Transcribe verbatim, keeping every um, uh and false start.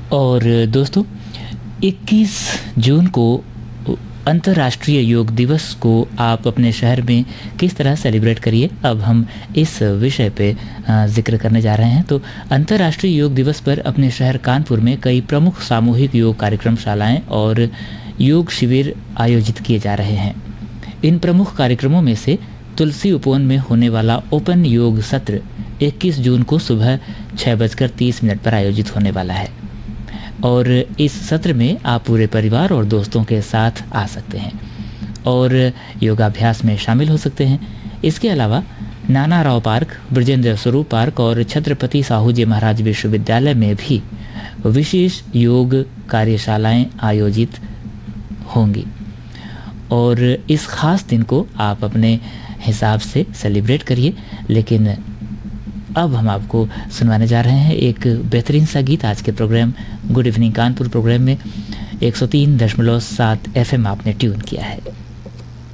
और दोस्तों, इक्कीस जून को अंतर्राष्ट्रीय योग दिवस को आप अपने शहर में किस तरह सेलिब्रेट करिए, अब हम इस विषय पे जिक्र करने जा रहे हैं। तो अंतर्राष्ट्रीय योग दिवस पर अपने शहर कानपुर में कई प्रमुख सामूहिक योग कार्यक्रमशालाएं और योग शिविर आयोजित किए जा रहे हैं। इन प्रमुख कार्यक्रमों में से तुलसी उपवन में होने वाला ओपन योग सत्र इक्कीस जून को सुबह छः बजकर तीस मिनट पर आयोजित होने वाला है और इस सत्र में आप पूरे परिवार और दोस्तों के साथ आ सकते हैं और योगाभ्यास में शामिल हो सकते हैं। इसके अलावा नाना राव पार्क, ब्रजेंद्र स्वरूप पार्क और छत्रपति साहू जी महाराज विश्वविद्यालय में भी विशेष योग कार्यशालाएं आयोजित होंगी और इस खास दिन को आप अपने हिसाब से सेलिब्रेट करिए। लेकिन अब हम आपको सुनवाने जा रहे हैं एक बेहतरीन सा गीत। आज के programme good evening Kanpur programme में एक सौ तीन दशमलव सात एफ एम आपने ट्यून किया है।